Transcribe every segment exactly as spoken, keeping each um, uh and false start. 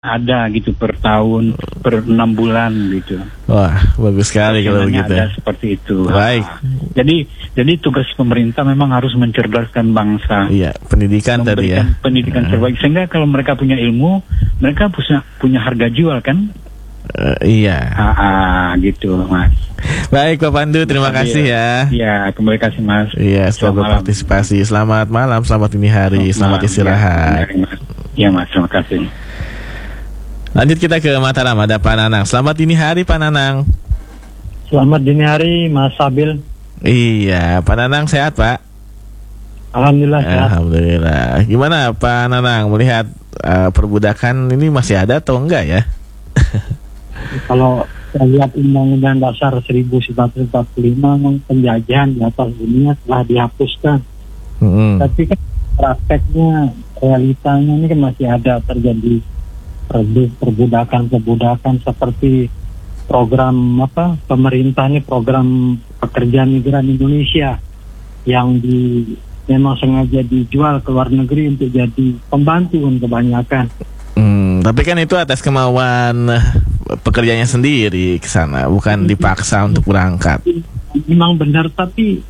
ada gitu per tahun, per enam bulan gitu. Wah, bagus sekali kalau begitu. Ada seperti itu. Baik. Nah, jadi jadi tugas pemerintah memang harus mencerdaskan bangsa. Iya, pendidikan tadi ya. Pendidikan terbaik sehingga kalau mereka punya ilmu, mereka punya punya harga jual kan? Uh, iya. Ah, ah, gitu, Mas. Baik, Pak Pandu, terima Terima kasih ya. Iya, terima kasih Mas. Iya, selamat partisipasi. Selamat malam, selamat dini hari, selamat istirahat. Iya, Mas, terima kasih. Lanjut kita ke Mataram, ada Pak Nanang. Selamat dini hari, Pak Nanang. Selamat dini hari, Mas Sabil. Iya, Pak Nanang sehat, Pak? Alhamdulillah sehat. Alhamdulillah. Gimana Pak Nanang melihat uh, perbudakan ini masih ada atau enggak ya? Kalau saya lihat Undang-Undang Dasar seribu sembilan ratus empat puluh lima, penjajahan di atas dunia telah dihapuskan. Mm-hmm. Tapi kan prakteknya, realitanya ini kan masih ada terjadi perbudakan-perbudakan seperti program apa pemerintah ini, program pekerja migran Indonesia yang di memang sengaja dijual ke luar negeri untuk jadi pembantu kebanyakan. Hmm, tapi kan itu atas kemauan pekerjanya sendiri ke sana, bukan dipaksa untuk berangkat. Memang benar, tapi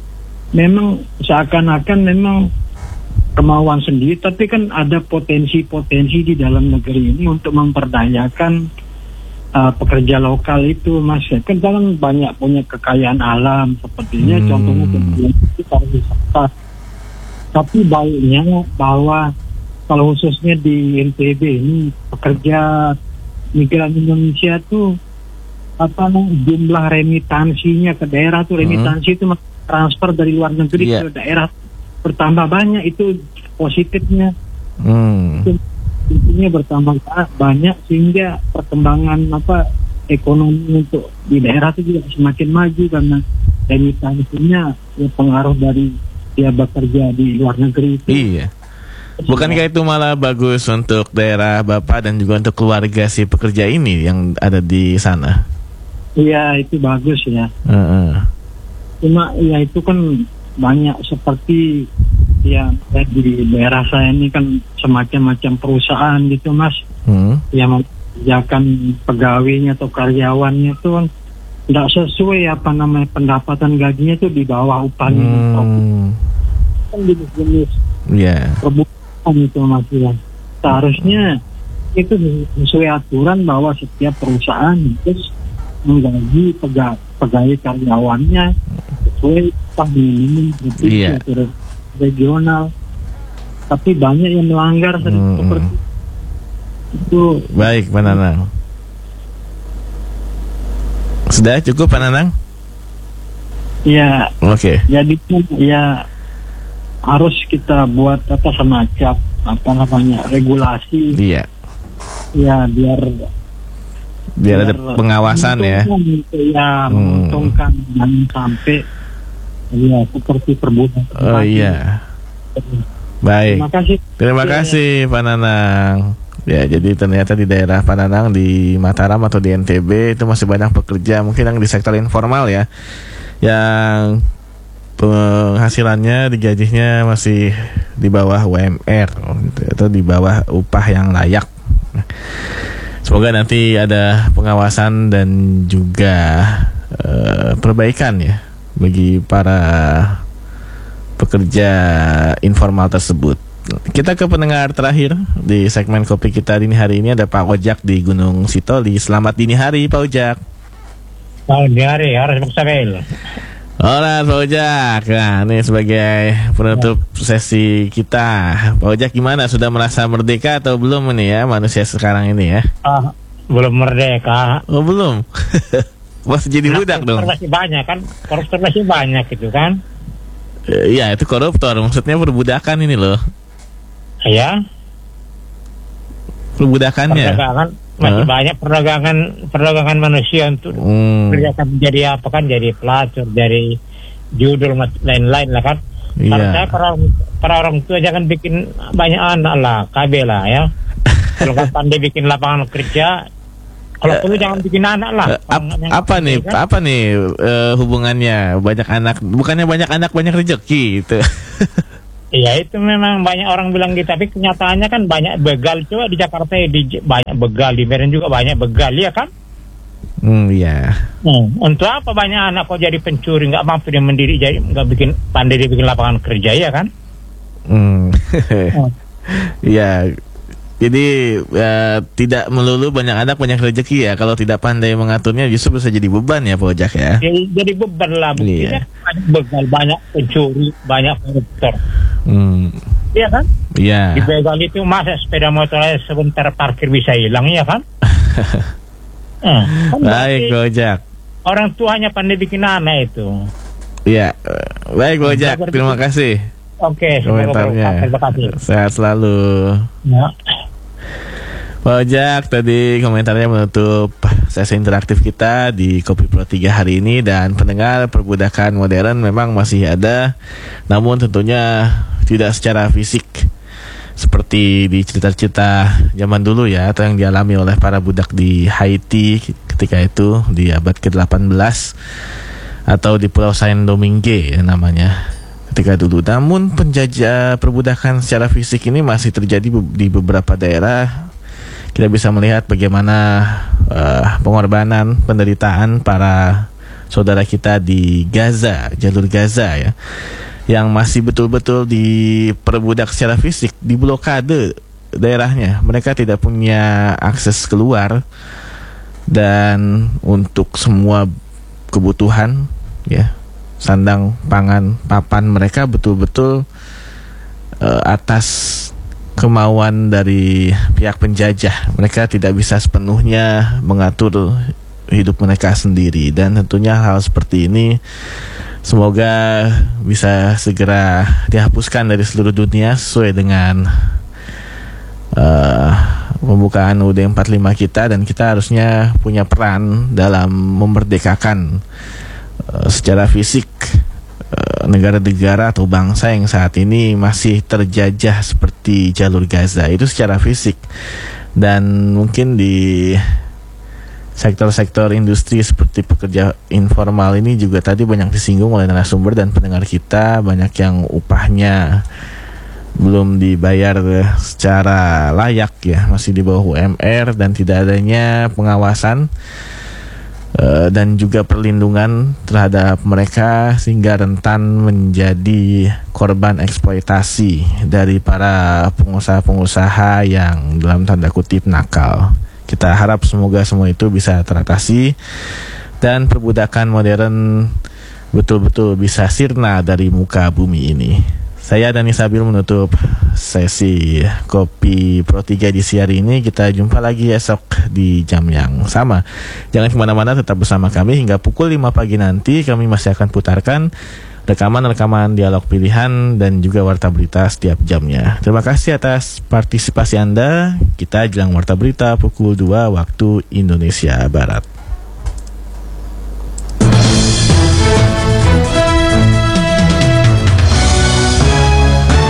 memang seakan-akan memang kemauan sendiri, tapi kan ada potensi-potensi di dalam negeri ini untuk memperdayakan uh, pekerja lokal itu, Mas. Kan kan banyak punya kekayaan alam sepertinya, hmm. contohnya itu pariwisata. Tapi baiknya bahwa kalau khususnya di N T B ini pekerja migran Indonesia tuh apa namanya jumlah remitansinya ke daerah tuh remitansi hmm. itu transfer dari luar negeri yeah. ke daerah bertambah banyak, itu positifnya. Hmm. Itu intinya bertambah banyak sehingga perkembangan apa ekonomi untuk di daerah itu juga semakin maju karena remitansinya ya, pengaruh dari dia bekerja di luar negeri itu. Iya. Bukankah itu malah bagus untuk daerah Bapak dan juga untuk keluarga si pekerja ini yang ada di sana? Iya, itu bagus ya. Uh-uh. Cuma ya itu kan banyak seperti ya di daerah saya ini kan semacam-macam perusahaan gitu, Mas, hmm. yang mengerjakan pegawainya atau karyawannya itu kan tidak sesuai apa namanya pendapatan gajinya itu di bawah upah minimum. Hmm. Kan jenis-jenis yeah. perbuatan itu, Mas, ya. Seharusnya itu sesuai aturan bahwa setiap perusahaan harus menggaji pegawai, pegawai karyawannya sesuai upah minimum yeah. regional. Tapi banyak yang melanggar hmm. seperti itu. Baik, Pak Nanang. Sudah cukup, Pak Nanang? Ya. Oke. Okay. Jadi ya harus kita buat apa semacam apa namanya regulasi. Iya. Ya biar biar, biar ada pengawasan ya. Ya menguntungkan hmm. dan sampai ya seperti perbudakan. Oh iya. Baik. Terima kasih. Terima ya, kasih ya. Pak Nanang. Ya, jadi ternyata di daerah Pak Nanang di Mataram atau di N T B itu masih banyak pekerja mungkin yang di sektor informal ya, yang penghasilannya digajinya masih di bawah U M R atau di bawah upah yang layak. Semoga nanti ada pengawasan dan juga uh, perbaikan ya bagi para pekerja informal tersebut. Kita ke pendengar terakhir di segmen kopi kita dini hari ini, ada Pak Ojak di Gunung Sitoli. Selamat dini hari, Pak Ojak. Selamat dini hari, harus maksabel. Hola, Pak Ojak. Nah, ini sebagai penutup sesi kita, Pak Ojak gimana? Sudah merasa merdeka atau belum ini ya manusia sekarang ini ya? Ah, belum merdeka. Oh, belum. Masih jadi budak dong. Koruptor masih banyak kan? Koruptor masih banyak gitu kan? Iya, itu koruptor. Maksudnya perbudakan ini loh. Ya. Perbudakannya. Perdagangan masih huh? banyak perdagangan perdagangan manusia untuk hmm. kerjakan jadi apa kan? Jadi pelacur, jadi judul lain-lain lah kan? Iya. Para saya para, para orang tua jangan bikin banyak anak lah, K B lah ya. Kalau kan pandai bikin lapangan kerja, kalau perlu uh, jangan bikin anak lah. Uh, ap, apa nih? Kan? Apa nih uh, hubungannya banyak anak? Bukannya banyak anak banyak rezeki gitu. Ya itu memang banyak orang bilang gitu, tapi kenyataannya kan banyak begal. Coba di Jakarta ya, di, banyak begal, di Medan juga banyak begal, ya kan? Hmm, iya. Hmm, untuk apa banyak anak kok jadi pencuri, nggak mampu dia mendiri, jadi nggak bikin pandai dia bikin lapangan kerja, ya kan? Hmm. Hmm. Ya, jadi ya, tidak melulu banyak anak banyak rezeki ya. Kalau tidak pandai mengaturnya justru bisa jadi beban ya Pak Ojak ya. Jadi, jadi beban lah, buktinya Iya. banyak begal, banyak pencuri, banyak koruptor. Hmm. Iya kan? Iya. Di begal itu masa sepeda motor aja sebentar parkir bisa hilang, ya kan? Hmm, kan Baik berarti Pak Ojak. orang tuanya pandai bikin anak itu. Iya. Baik Pak Ojak, terima kasih Oke, semoga bermanfaat. komentarnya. Terima kasih. Sehat selalu. Ya. Pak Ojak tadi komentarnya menutup sesi interaktif kita di Kopi Pro tiga hari ini. Dan pendengar, perbudakan modern memang masih ada, namun tentunya tidak secara fisik seperti di cerita-cerita zaman dulu ya, atau yang dialami oleh para budak di Haiti ketika itu di abad ke delapan belas, atau di Pulau Saint Domingue ya, namanya ketika dulu. Namun penjajah perbudakan secara fisik ini masih terjadi di beberapa daerah. Kita bisa melihat bagaimana uh, pengorbanan, penderitaan para saudara kita di Gaza, jalur Gaza ya, yang masih betul-betul diperbudak secara fisik, diblokade daerahnya. Mereka tidak punya akses keluar, dan untuk semua kebutuhan ya, sandang, pangan, papan, mereka betul-betul uh, atas kemauan dari pihak penjajah. Mereka tidak bisa sepenuhnya mengatur hidup mereka sendiri. Dan tentunya hal seperti ini semoga bisa segera dihapuskan dari seluruh dunia sesuai dengan uh, pembukaan U U D empat puluh lima kita. Dan kita harusnya punya peran dalam memerdekakan uh, secara fisik negara-negara atau bangsa yang saat ini masih terjajah seperti jalur Gaza itu secara fisik. Dan mungkin di sektor-sektor industri seperti pekerja informal ini juga tadi banyak disinggung oleh narasumber dan pendengar kita, banyak yang upahnya belum dibayar secara layak ya, masih di bawah U M R, dan tidak adanya pengawasan Uh, dan juga perlindungan terhadap mereka, sehingga rentan menjadi korban eksploitasi dari para pengusaha-pengusaha yang dalam tanda kutip nakal. Kita harap semoga semua itu bisa teratasi dan perbudakan modern betul-betul bisa sirna dari muka bumi ini. Saya Dani Sabil menutup sesi Kopi Pro tiga di siang hari ini. Kita jumpa lagi esok di jam yang sama. Jangan kemana-mana, tetap bersama kami hingga pukul lima pagi nanti. Kami masih akan putarkan rekaman-rekaman dialog pilihan dan juga warta berita setiap jamnya. Terima kasih atas partisipasi Anda. Kita jelang warta berita pukul dua waktu Indonesia Barat.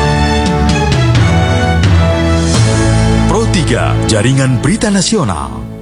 Pro tiga, Jaringan Berita Nasional.